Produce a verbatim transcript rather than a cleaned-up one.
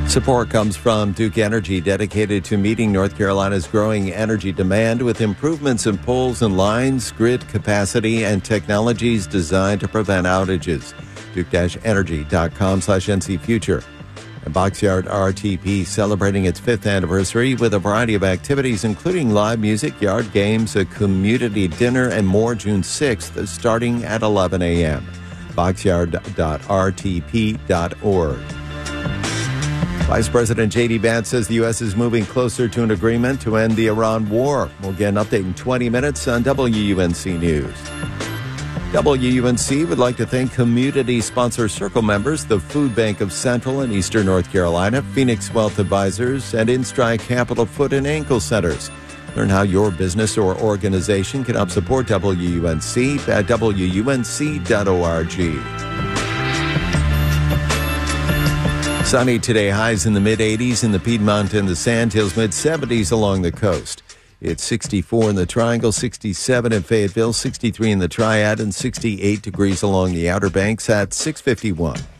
Support comes from Duke Energy, dedicated to meeting North Carolina's growing energy demand with improvements in poles and lines, grid capacity, and technologies designed to prevent outages. Duke-energy.com slash NC Future. And Boxyard R T P celebrating its fifth anniversary with a variety of activities, including live music, yard games, a community dinner, and more June sixth, starting at eleven a.m. boxyard dot r t p dot org. Vice President J D. Vance says the U S is moving closer to an agreement to end the Iran war. We'll get an update in twenty minutes on W U N C News. W U N C would like to thank community sponsor Circle members, the Food Bank of Central and Eastern North Carolina, Phoenix Wealth Advisors, and InStride Capital Foot and Ankle Centers. Learn how your business or organization can help support W U N C at w u n c dot org. Sunny today, highs in the mid-eighties in the Piedmont and the Sandhills, mid-seventies along the coast. It's sixty-four in the Triangle, sixty-seven in Fayetteville, sixty-three in the Triad, and sixty-eight degrees along the Outer Banks at six fifty-one.